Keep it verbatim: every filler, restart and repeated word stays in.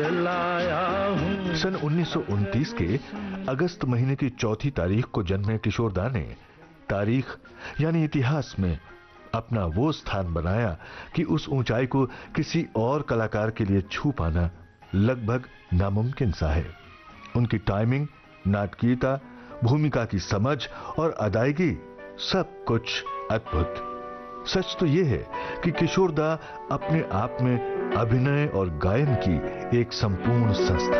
लाया हूं। सन उन्नीस सौ उनतीस के अगस्त महीने की चौथी तारीख को जन्मे किशोर दा ने तारीख यानी इतिहास में अपना वो स्थान बनाया कि उस ऊंचाई को किसी और कलाकार के लिए छू पाना लगभग नामुमकिन सा है। उनकी टाइमिंग, नाटकीयता, भूमिका की समझ और अदायगी सब कुछ अद्भुत। सच तो यह है कि किशोर दा अपने आप में अभिनय और गायन की एक संपूर्ण संस्था